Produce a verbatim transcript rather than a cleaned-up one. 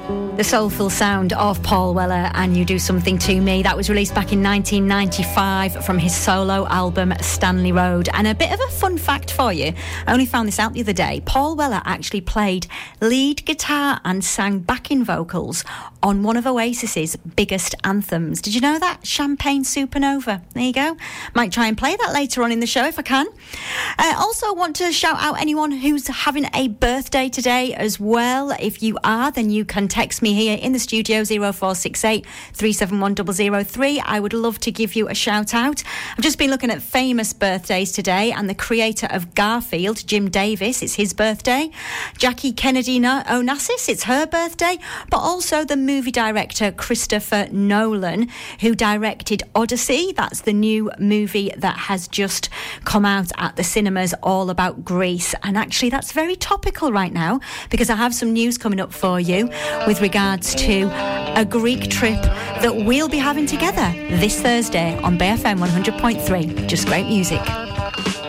The soulful sound of Paul Weller and You Do Something To Me. That was released back in nineteen ninety-five from his solo album Stanley Road. And a bit of a fun fact for you, I only found this out the other day. Paul Weller actually played lead guitar and sang backing vocals on one of Oasis's biggest anthems. Did you know that? Champagne Supernova. There you go. Might try and play that later on in the show if I can. I uh, also want to shout out anyone who's having a birthday today as well. If you are, then you can text me here in the studio, zero four six eight, three seven one zero zero three. I would love to give you a shout out. I've just been looking at famous birthdays today, and the creator of Garfield, Jim Davis, it's his birthday. Jackie Kennedy Onassis, it's her birthday. But also the movie director Christopher Nolan, who directed Odyssey. That's the new movie that has just come out at the cinemas, all about Greece. And actually that's very topical right now, because I have some news coming up for you with regards to a Greek trip that we'll be having together this Thursday on B F M one hundred point three. Just great music.